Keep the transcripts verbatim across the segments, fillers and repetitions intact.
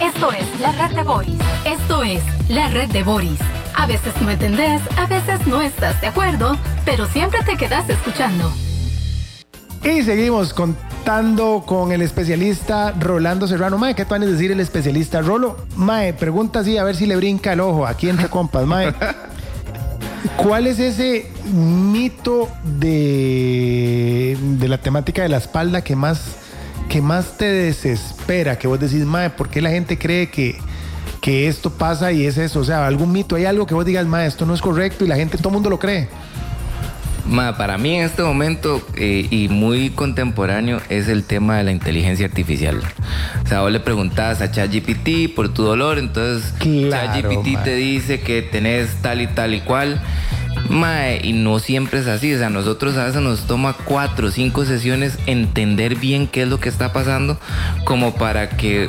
Esto es la red de Boris. Esto es la red de Boris. A veces no entendés, a veces no estás de acuerdo, pero siempre te quedas escuchando. Y seguimos contando con el especialista Rolando Serrano. Mae, ¿qué te van a decir el especialista Rolo? Mae, pregunta así a ver si le brinca el ojo aquí entre compas. Mae, ¿cuál es ese mito de, de la temática de la espalda que más, que más te desespera? Que vos decís, mae, ¿por qué la gente cree que, que esto pasa y es eso? O sea, algún mito, hay algo que vos digas, mae, esto no es correcto y la gente, todo el mundo lo cree. Ma, para mí en este momento eh, y muy contemporáneo es el tema de la inteligencia artificial. O sea, vos le preguntás a ChatGPT por tu dolor, entonces claro, ChatGPT ma. te dice que tenés tal y tal y cual. Ma, y no siempre es así. O sea, nosotros a veces nos toma cuatro o cinco sesiones entender bien qué es lo que está pasando, como para que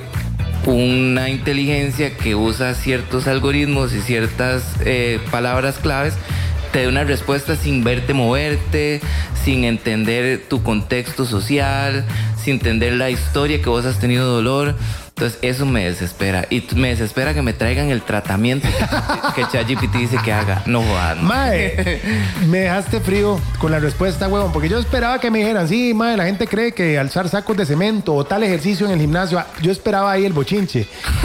una inteligencia que usa ciertos algoritmos y ciertas eh, palabras claves te dé una respuesta sin verte moverte, sin entender tu contexto social, sin entender la historia que vos has tenido dolor. Entonces eso me desespera. Y me desespera que me traigan el tratamiento que, que ChatGPT dice que haga. No jodas. Mae, me dejaste frío con la respuesta, huevón, porque yo esperaba que me dijeran, sí, mae, la gente cree que alzar sacos de cemento o tal ejercicio en el gimnasio, yo esperaba ahí el bochinche.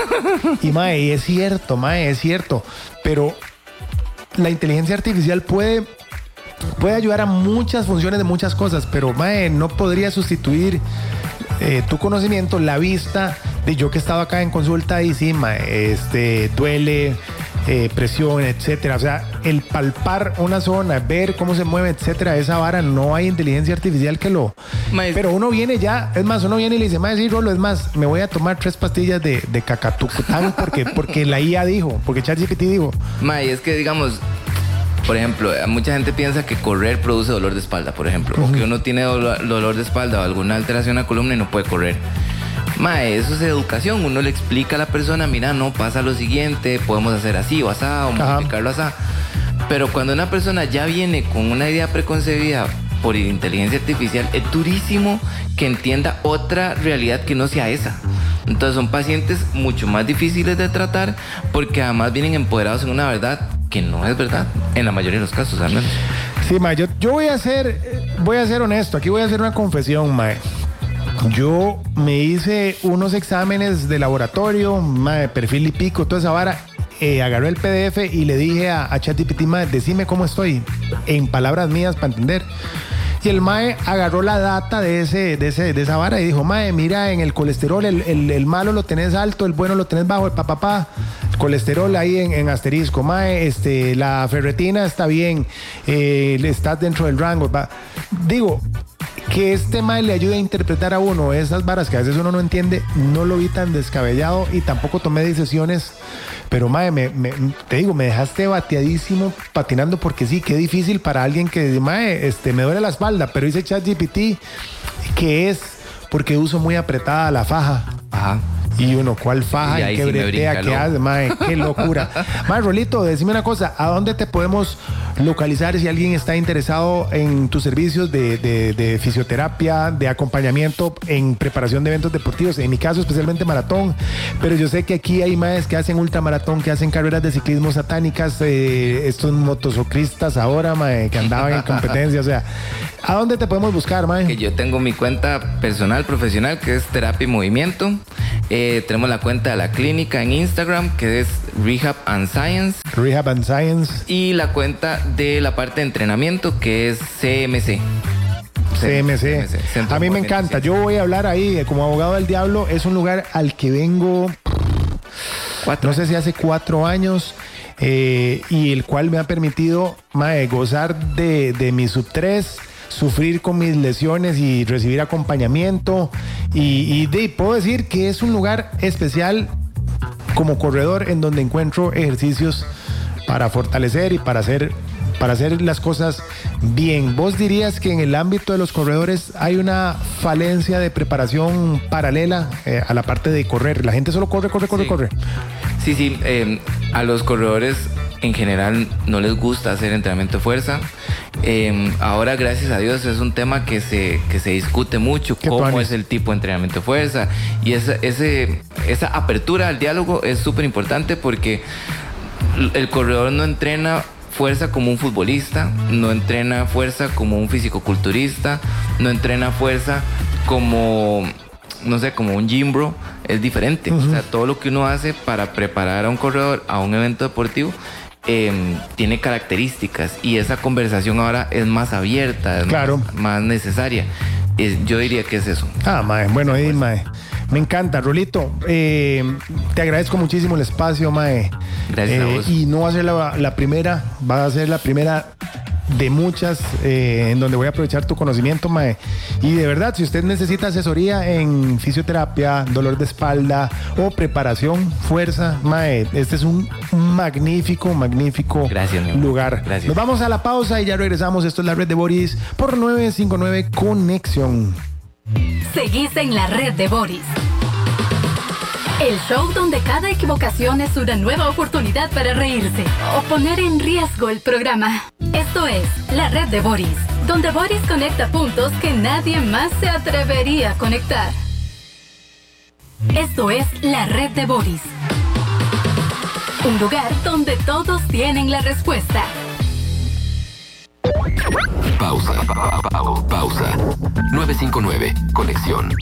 Y mae, y es cierto, mae, es cierto. Pero la inteligencia artificial puede, puede ayudar a muchas funciones de muchas cosas, pero mae, no podría sustituir eh, tu conocimiento, la vista de yo que he estado acá en consulta y sí, mae, este, duele, eh, presión, etcétera. O sea, el palpar una zona, ver cómo se mueve, etcétera, esa vara, no hay inteligencia artificial que lo... Mae, pero uno viene ya, es más, uno viene y le dice, mae, sí, Rolo, es más, me voy a tomar tres pastillas de, de cacatucután porque, porque la I A dijo, porque ChatGPT dijo. Mae, es que digamos, por ejemplo, mucha gente piensa que correr produce dolor de espalda, por ejemplo, uh-huh. o que uno tiene dolor, dolor de espalda o alguna alteración a la columna y no puede correr. Mae, eso es educación. Uno le explica a la persona, mira, no, pasa lo siguiente, podemos hacer así o asá, o modificarlo asá. Pero cuando una persona ya viene con una idea preconcebida por inteligencia artificial, es durísimo que entienda otra realidad que no sea esa. Entonces son pacientes mucho más difíciles de tratar porque además vienen empoderados en una verdad que no es verdad, en la mayoría de los casos al menos. Sí, mae, yo, yo voy a ser, voy a ser honesto, aquí voy a hacer una confesión, mae. Yo me hice unos exámenes de laboratorio, mae, perfil y pico, toda esa vara. Eh, agarré el P D F y le dije a, a ChatGPT, mae, decime cómo estoy, en palabras mías para entender. Y el mae agarró la data de ese, de ese, de esa vara y dijo, mae, mira, en el colesterol, el, el, el malo lo tenés alto, el bueno lo tenés bajo, el papapá, el colesterol ahí en, en asterisco, mae, este, la ferretina está bien, eh, estás dentro del rango. Va. Digo, que este mae le ayude a interpretar a uno esas varas que a veces uno no entiende, no lo vi tan descabellado y tampoco tomé decisiones. Pero mae, me, me, te digo, me dejaste bateadísimo patinando porque sí, qué difícil para alguien que, mae, este, me duele la espalda, pero dice ChatGPT que es porque uso muy apretada la faja. Ajá. Y uno, ¿cuál faja? ¿Y qué sí bretea? ¿Qué hace? Mae, qué locura. Mae, Rolito, decime una cosa, ¿a dónde te podemos localizar si alguien está interesado en tus servicios de, de, de fisioterapia, de acompañamiento en preparación de eventos deportivos? En mi caso, especialmente maratón, pero yo sé que aquí hay maes que hacen ultramaratón, que hacen carreras de ciclismo satánicas, eh, estos motociclistas ahora, mae, que andaban en competencia, o sea, ¿a dónde te podemos buscar, mae? Que yo tengo mi cuenta personal, profesional, que es Terapia y Movimiento. Eh, tenemos la cuenta de la clínica en Instagram, que es Rehab and Science. Rehab and Science. Y la cuenta de la parte de entrenamiento, que es C M C. C M C. C M C. A mí me encanta. Yo voy a hablar ahí como abogado del diablo. Es un lugar al que vengo, cuatro. no sé si hace cuatro años, eh, y el cual me ha permitido, mae, gozar de, de mi sub tres, sufrir con mis lesiones y recibir acompañamiento. Y, y de, puedo decir que es un lugar especial como corredor en donde encuentro ejercicios para fortalecer y para hacer, para hacer las cosas bien. ¿Vos dirías que en el ámbito de los corredores hay una falencia de preparación paralela eh, a la parte de correr? La gente solo corre, corre, corre, sí. corre. Sí, sí. Eh, a los corredores en general no les gusta hacer entrenamiento de fuerza. Eh, ahora, gracias a Dios, es un tema que se, que se discute mucho, cómo es el tipo de entrenamiento de fuerza. Y esa, ese, esa apertura al diálogo es súper importante porque el corredor no entrena fuerza como un futbolista, no entrena fuerza como un fisicoculturista, no entrena fuerza como, no sé, como un gym bro. Es diferente. Uh-huh. O sea, todo lo que uno hace para preparar a un corredor a un evento deportivo eh, tiene características, y esa conversación ahora es más abierta, es claro. más, más necesaria. Es, yo diría que es eso. Ah, mae, bueno, ahí, mae. Me encanta, Rolito. Eh, te agradezco muchísimo el espacio, mae. Gracias eh, a vos. Y no va a ser la, la primera, va a ser la primera de muchas eh, en donde voy a aprovechar tu conocimiento, mae. Y de verdad, si usted necesita asesoría en fisioterapia, dolor de espalda o preparación, fuerza, mae, este es un magnífico, magnífico Gracias, lugar. Gracias. Nos vamos a la pausa y ya regresamos. Esto es la Red de Boris por nueve cinco nueve Conexión. Seguís en la Red de Boris. El show donde cada equivocación es una nueva oportunidad para reírse o poner en riesgo el programa. Esto es la Red de Boris, donde Boris conecta puntos que nadie más se atrevería a conectar. Esto es la Red de Boris, un lugar donde todos tienen la respuesta. Pausa, pa, pa, pa, pausa. nueve cinco nueve, Conexión.